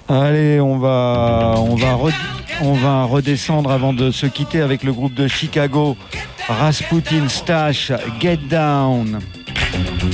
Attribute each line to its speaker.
Speaker 1: Allez, on va redescendre avant de se quitter avec le groupe de Chicago, Rasputin Stash, Get Down.